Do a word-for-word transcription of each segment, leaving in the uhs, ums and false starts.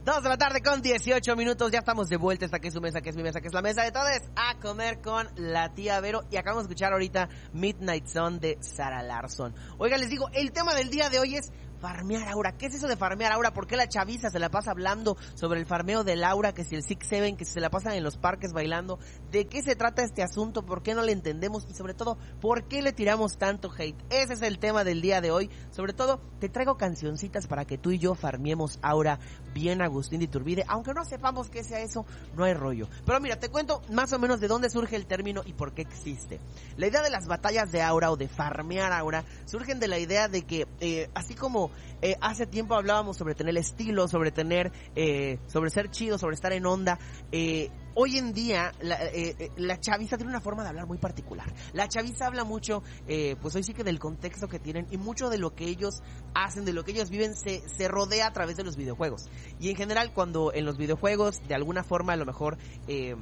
Dos de la tarde con dieciocho minutos, ya estamos de vuelta. Esta que es su mesa, que es mi mesa, que es la mesa de todos, a comer con la tía Vero. Y acabamos de escuchar ahorita Midnight Sun de Zara Larsson. Oiga, les digo, el tema del día de hoy es farmear aura. ¿Qué es eso de farmear aura? ¿Por qué la chaviza se la pasa hablando sobre el farmeo del aura? Que si el Six Seven, que si se la pasan en los parques bailando. ¿De qué se trata este asunto? ¿Por qué no le entendemos? Y sobre todo, ¿por qué le tiramos tanto hate? Ese es el tema del día de hoy. Sobre todo, te traigo cancioncitas para que tú y yo farmeemos aura bien Agustín de Iturbide. Aunque no sepamos qué sea eso, no hay rollo. Pero mira, te cuento más o menos de dónde surge el término y por qué existe. La idea de las batallas de aura o de farmear aura surgen de la idea de que, eh, así como Eh, hace tiempo hablábamos sobre tener estilo, sobre tener, eh, sobre ser chido, sobre estar en onda. Eh, hoy en día, la, eh, la chaviza tiene una forma de hablar muy particular. La chaviza habla mucho, eh, pues hoy sí que del contexto que tienen y mucho de lo que ellos hacen, de lo que ellos viven, se, se rodea a través de los videojuegos. Y en general, cuando en los videojuegos, de alguna forma, a lo mejor, eh,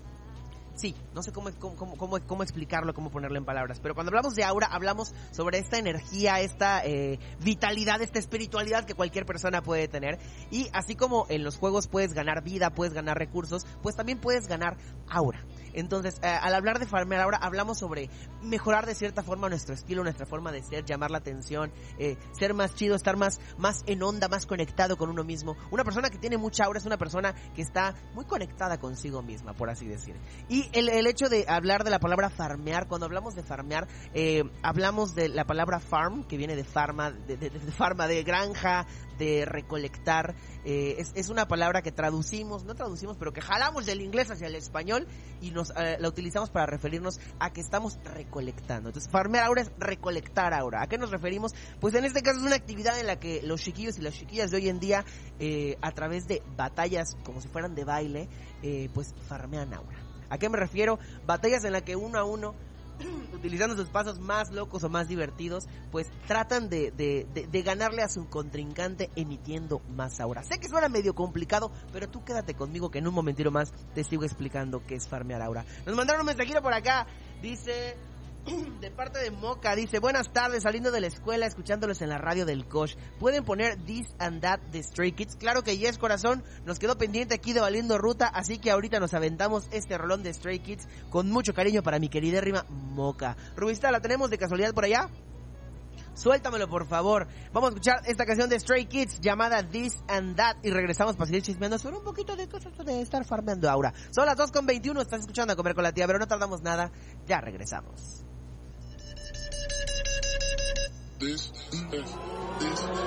sí, no sé cómo, cómo, cómo, cómo explicarlo, cómo ponerlo en palabras, pero cuando hablamos de aura, hablamos sobre esta energía, esta eh, vitalidad, esta espiritualidad que cualquier persona puede tener. Y así como en los juegos puedes ganar vida, puedes ganar recursos, pues también puedes ganar aura. Entonces, eh, al hablar de farmear aura, hablamos sobre mejorar de cierta forma nuestro estilo, nuestra forma de ser, llamar la atención, eh, ser más chido, estar más, más en onda, más conectado con uno mismo. Una persona que tiene mucha aura es una persona que está muy conectada consigo misma, por así decir. Y el, el hecho de hablar de la palabra farmear, cuando hablamos de farmear, eh, hablamos de la palabra farm, que viene de farma, de, de, de farma, de granja, de recolectar. Eh, es, es una palabra que traducimos, no traducimos, pero que jalamos del inglés hacia el español y nos eh, la utilizamos para referirnos a que estamos recolectando. Entonces, farmear aura es recolectar aura. ¿A qué nos referimos? Pues en este caso es una actividad en la que los chiquillos y las chiquillas de hoy en día, eh, a través de batallas como si fueran de baile, eh, pues farmean aura. ¿A qué me refiero? Batallas en las que uno a uno, utilizando sus pasos más locos o más divertidos, pues tratan de, de, de, de ganarle a su contrincante emitiendo más aura. Sé que suena medio complicado, pero tú quédate conmigo que en un momentito más te sigo explicando qué es farmear aura. Nos mandaron un mensajito por acá, dice, de parte de Moca, dice: buenas tardes, saliendo de la escuela, escuchándolos en la radio del Kosh. ¿Pueden poner This and That de Stray Kids? Claro que yes, corazón. Nos quedó pendiente aquí de Valiendo Ruta, así que ahorita nos aventamos este rolón de Stray Kids con mucho cariño para mi queridérrima Moca. Rubista, ¿la tenemos de casualidad por allá? Suéltamelo, por favor. Vamos a escuchar esta canción de Stray Kids llamada This and That y regresamos para seguir chismeando sobre un poquito de cosas de estar farmeando aura. Son las dos con veintiuno, estás escuchando A Comer con la Tía, pero no tardamos nada, ya regresamos. This, this, this.